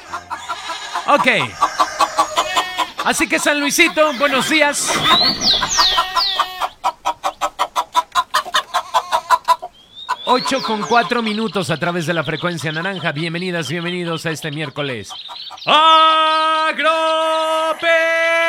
Ok. Así que San Luisito, buenos días. 8:04 a través de la frecuencia naranja. Bienvenidas, bienvenidos a este miércoles. ¡Agrope!